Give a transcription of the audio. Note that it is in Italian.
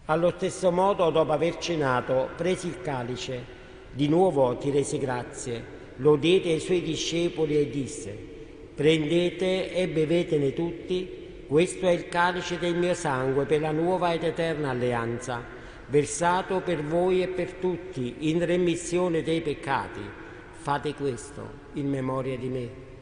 Allo stesso modo, dopo aver cenato, prese il calice, di nuovo ti rese grazie, lo diede ai suoi discepoli e disse: prendete e bevetene tutti, questo è il calice del mio sangue per la nuova ed eterna alleanza, versato per voi e per tutti in remissione dei peccati. Fate questo in memoria di me.